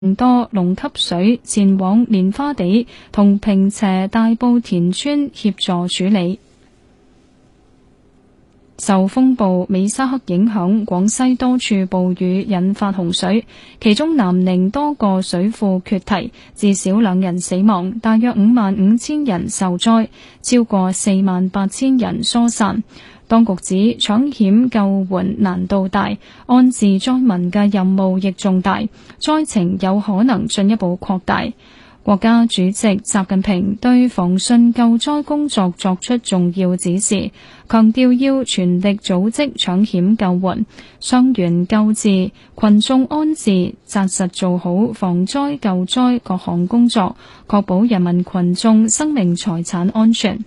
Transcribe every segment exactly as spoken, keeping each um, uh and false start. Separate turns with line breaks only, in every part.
更多龍級水前往蓮花地同坪輋大埔田村協助處理。受風暴美沙克影響，廣西多處暴雨引發洪水，其中南寧多個水庫決堤，至少兩人死亡，大約五萬五千人受災，超過四萬八千人疏散。當局指搶險救援難度大，安置災民嘅任務亦重大，災情有可能進一步擴大。國家主席習近平對防汛救災工作作出重要指示，強調要全力組織搶險救援、傷員救治、群眾安置，紮實做好防災救災各項工作，確保人民群眾生命財產安全。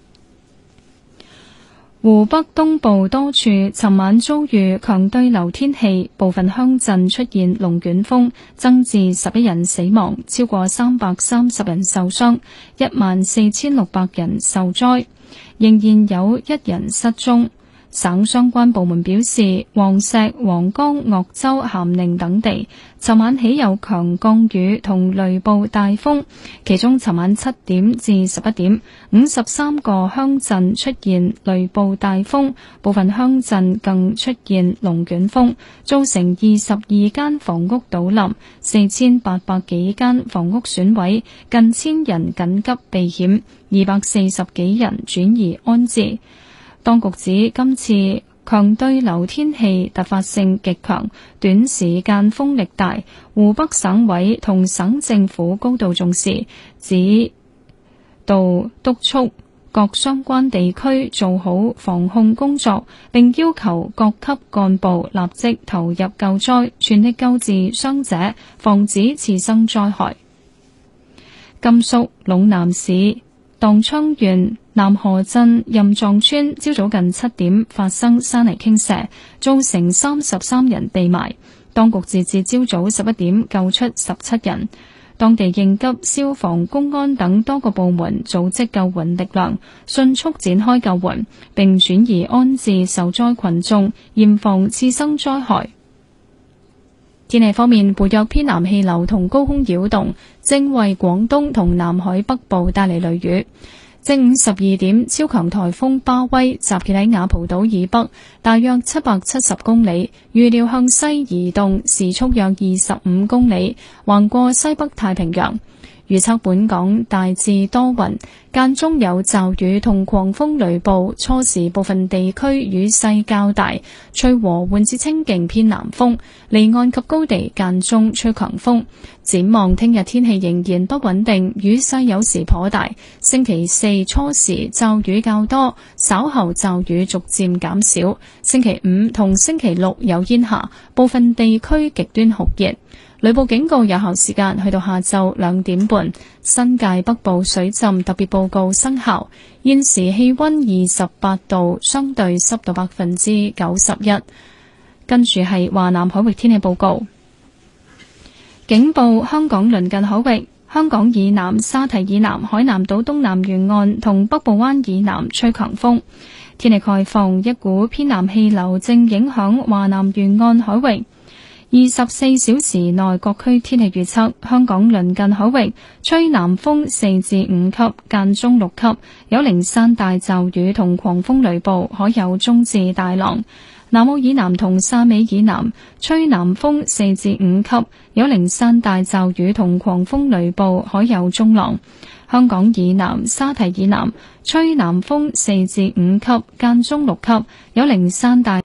湖北東部多處尋晚遭遇強對流天氣，部分鄉鎮出現龍捲風，增至十一人死亡，超過三百三十人受傷，一萬四千六百人受災，仍然有一人失蹤。省相關部門表示，黃石、黃岡、鄂州、咸寧等地尋晚起有強降雨同雷暴大風，其中尋晚七點至十一點，五十三個鄉鎮出現雷暴大風，部分鄉鎮更出現龍捲風，造成二十二間房屋倒冧，四千八百幾間房屋損毀，近千人緊急避險，二百四十幾人轉移安置。當局指今次強對流天氣突發性極強，短時間風力大，湖北省委同省政府高度重視，指導督促各相關地區做好防控工作，並要求各級幹部立即投入救災，全力救治傷者，防止次生災害。甘肅隴南市當昌縣南河鎮任藏村朝早近七點發生山泥傾瀉，造成三十三人被埋。當局截至朝早十一點救出十七人。當地應急、消防、公安等多個部門組織救援力量，迅速展開救援，並轉移安置受災群眾，嚴防次生災害。天氣方面，活躍偏南氣流同高空擾動正為廣東同南海北部帶嚟雷雨。正午十二點，超強颱風巴威集結喺雅蒲島以北，大約七百七十公里，預料向西移動，時速約二十五公里，橫過西北太平洋。預測本港大致多雲，間中有驟雨同狂風雷暴，初時部分地區雨勢較大，吹和緩至清勁偏南風，離岸及高地間中吹強風。展望聽日天氣仍然不穩定，雨勢有時頗大。星期四初時驟雨較多，稍後驟雨逐漸減少。星期五同星期六有煙霞，部分地區極端酷熱。雷暴警告有效時間去到下晝兩點半，新界北部水浸特別報告生效。現時氣溫二十八度，相對濕度百分之九十一。跟住係華南海域天氣報告，警報香港鄰近海域，香港以南、沙堤以南、海南島東南沿岸同北部灣以南吹強風。天氣概況，一股偏南氣流正影響華南沿岸海域。二十四小時內各區天氣預測，香港鄰近海域吹南風四至五級，間中六級，有零散大驟雨同狂風雷暴，可有中至大浪。南澳以南同汕尾以南吹南風四至五級，有零散大驟雨同狂風雷暴，可有中浪。香港以南、沙堤以南吹南風四至五級，間中六級，有零散大。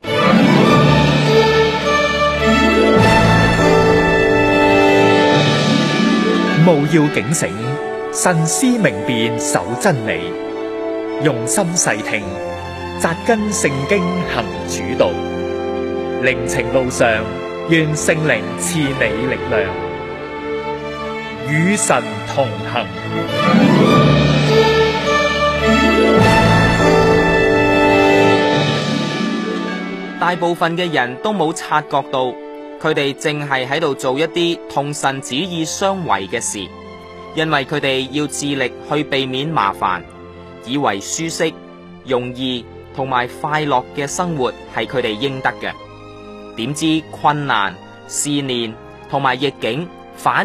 務要警醒，慎思明辨，守真理，用心細聽，扎根聖經行主道。靈程路上，願聖靈賜你力量，與神同行。
大部分嘅人都冇察覺到，佢哋正係喺度做一啲同神旨意相違嘅事，因為佢哋要致力去避免麻煩，以為舒適、容易同埋快樂嘅生活係佢哋應得嘅。點知困難、試煉同埋逆境反